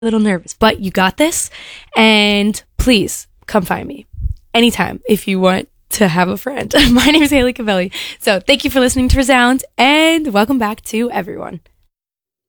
little nervous, but you got this. And please come find me anytime if you want to have a friend. My name is Haley Cavelli. So thank you for listening to Resound, and welcome back to everyone.